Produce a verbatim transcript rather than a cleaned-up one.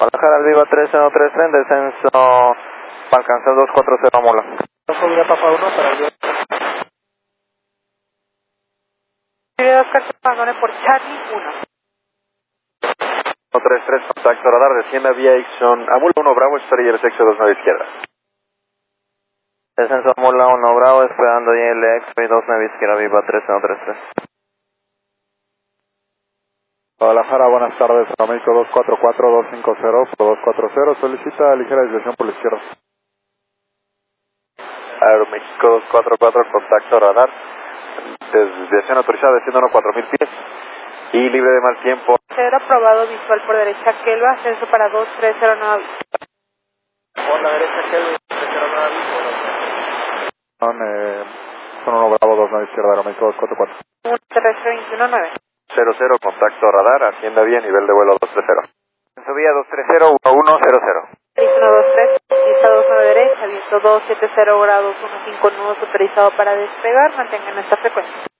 Guadalajara al Viva tres cero tres tren, descenso para alcanzar dos cuatro cero Mola. Subida Papa uno para el dos cartas Pagone por Charlie uno. uno tres tres, contacto radar, desciende Aviation, Amula uno Bravo, espera sexo dos nueve izquierda. Descenso Amula uno Bravo, esperando I L X, dos nueve izquierda, Viva tres cero tres tres. Guadalajara, buenas tardes, Aeroméxico dos cuatro cuatro dos cinco cero dos cuatro cero, solicita ligera desviación por la izquierda. Aeroméxico dos cuatro cuatro, contacto radar, desviación autorizada, desciendo uno cuatro mil pies y libre de mal tiempo. Cero aprobado visual por derecha Kelva, ascenso para dos tres cero nueve. Por la derecha Kelva, tres cero nueve. Son, eh, son uno Bravo dos nueve izquierda, Aeroméxico dos cuatro cuatro. uno terrestre veintiuno nueve. cero cero, contacto radar, hacienda bien, nivel de vuelo dos tres cero. Subía dos tres cero, uno uno cero cero. uno dos tres, pista dos nueve derecha, viento dos siete cero grados, uno cinco nudos autorizado para despegar, mantengan esta frecuencia.